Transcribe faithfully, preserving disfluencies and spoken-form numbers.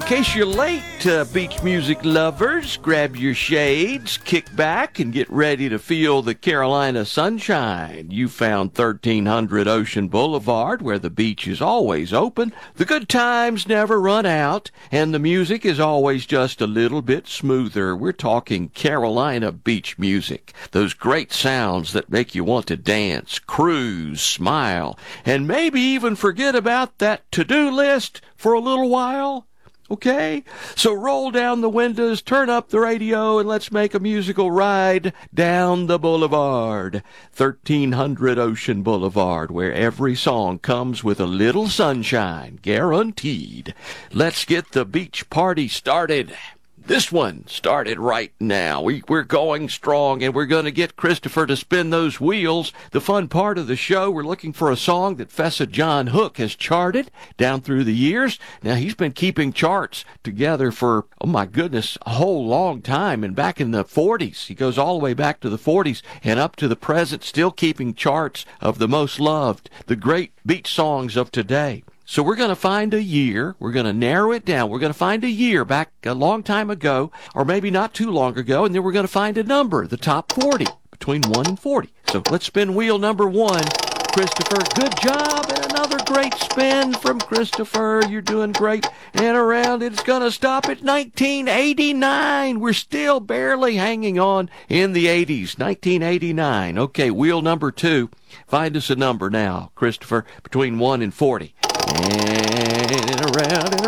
case you're late, uh, beach music lovers, grab your shades, kick back, and get ready to feel the Carolina sunshine. You found thirteen hundred Ocean Boulevard, where the beach is always open, the good times never run out, and the music is always just a little bit smoother. We're talking Carolina beach music. Those great sounds that make you want to dance, cruise, smile, and maybe even forget about that to-do list for a little while. Okay, so roll down the windows, turn up the radio, and let's make a musical ride down the boulevard. thirteen hundred Ocean Boulevard, where every song comes with a little sunshine, guaranteed. Let's get the beach party started. This one started right now. We, we're going strong, and we're going to get Christopher to spin those wheels. The fun part of the show, we're looking for a song that Fessa John Hook has charted down through the years. Now, he's been keeping charts together for, oh my goodness, a whole long time. And back in the forties, he goes all the way back to the forties and up to the present, still keeping charts of the most loved, the great beach songs of today. So we're going to find a year. We're going to narrow it down. We're going to find a year back a long time ago, or maybe not too long ago, and then we're going to find a number, the top forty, between one and forty. So let's spin wheel number one. Christopher, good job, and another great spin from Christopher. You're doing great. And around it's going to stop at nineteen eighty-nine. We're still barely hanging on in the eighties. nineteen eighty-nine. Okay, wheel number two. Find us a number now, Christopher, between one and forty. And around and